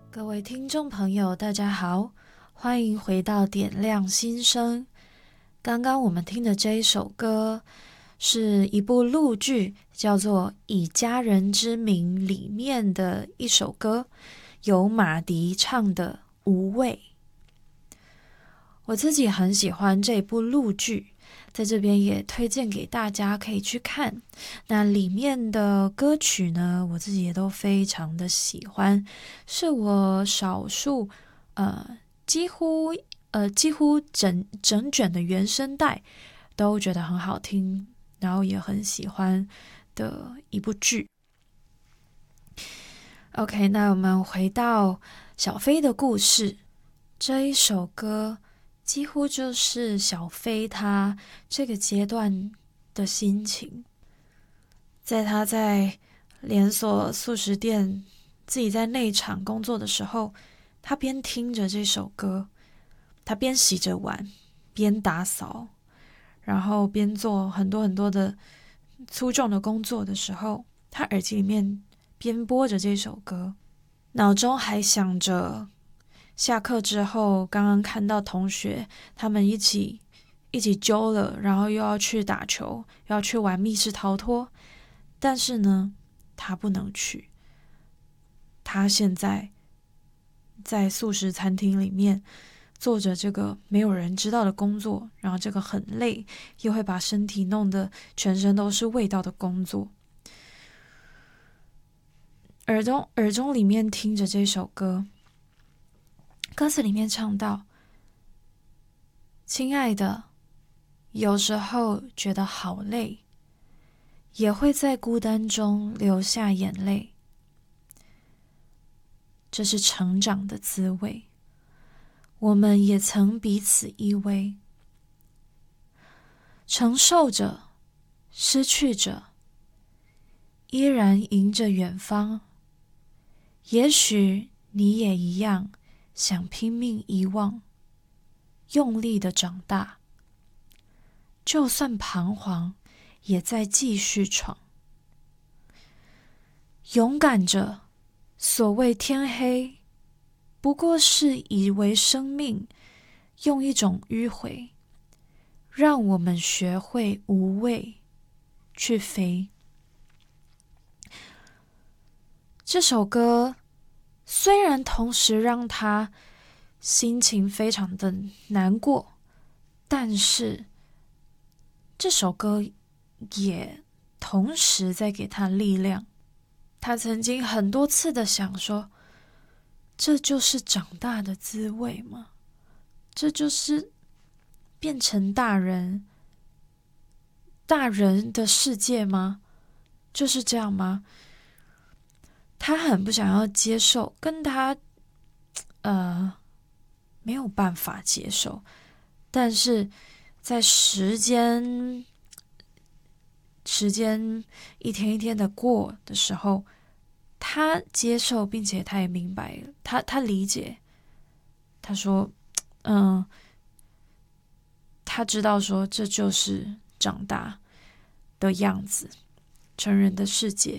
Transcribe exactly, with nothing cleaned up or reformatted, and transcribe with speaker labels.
Speaker 1: 各位听众朋友，大家好，欢迎回到点亮心声。刚刚我们听的这一首歌是一部陆剧，叫做《以家人之名》里面的一首歌，由马迪唱的《无畏》。我自己很喜欢这部陆剧，在这边也推荐给大家可以去看。那里面的歌曲呢，我自己也都非常的喜欢，是我少数呃几乎呃几乎整整卷的原声带都觉得很好听，然后也很喜欢的一部剧。OK， 那我们回到小飞的故事，这一首歌几乎就是小飞他这个阶段的心情。在他在连锁速食店自己在内场工作的时候，他边听着这首歌，他边洗着碗，边打扫，然后边做很多很多的粗重的工作的时候，他耳机里面边播着这首歌，脑中还想着下课之后刚刚看到同学他们一起一起揪了，然后又要去打球，又要去玩密室逃脱，但是呢他不能去，他现在在素食餐厅里面做着这个没有人知道的工作，然后这个很累又会把身体弄得全身都是味道的工作。耳中耳中里面听着这首歌，歌词里面唱到：亲爱的，有时候觉得好累，也会在孤单中流下眼泪，这是成长的滋味，我们也曾彼此依偎，承受着，失去着，依然迎着远方。也许你也一样，想拼命遗忘，用力的长大，就算彷徨，也在继续闯。勇敢着，所谓天黑，不过是以为生命用一种迂回，让我们学会无畏去飞。这首歌虽然同时让他心情非常的难过，但是这首歌也同时在给他力量。他曾经很多次的想说，这就是长大的滋味吗？这就是变成大人大人的世界吗？就是这样吗？他很不想要接受，跟他呃没有办法接受，但是在时间时间一天一天的过的时候，他接受，并且他也明白，他他理解，他说嗯他知道说这就是长大的样子，成人的世界。